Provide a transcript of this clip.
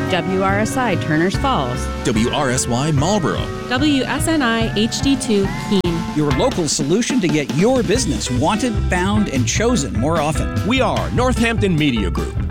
WRSI Turners Falls, WRSY Marlboro, WSNI HD2 Keene. Your local solution to get your business wanted, found, and chosen more often. We are Northampton Media Group.